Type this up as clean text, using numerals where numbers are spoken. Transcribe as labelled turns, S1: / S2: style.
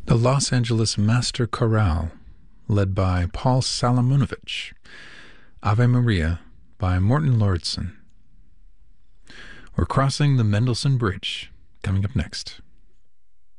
S1: The Los Angeles Master Chorale, led by Paul Salamunovich. Ave Maria by Morton Lauridsen. We're crossing the Mendelssohn Bridge, coming up next.